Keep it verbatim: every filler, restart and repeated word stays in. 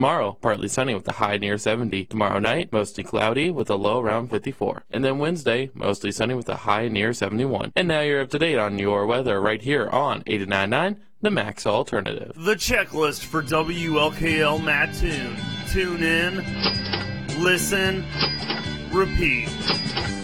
Tomorrow, partly sunny with a high near seventy. Tomorrow night, mostly cloudy with a low around fifty-four. And then Wednesday, mostly sunny with a high near seventy-one. And now you're up to date on your weather right here on eighty-nine point nine, the Max Alternative. The checklist for W L K L Mattoon. Tune in, listen, repeat.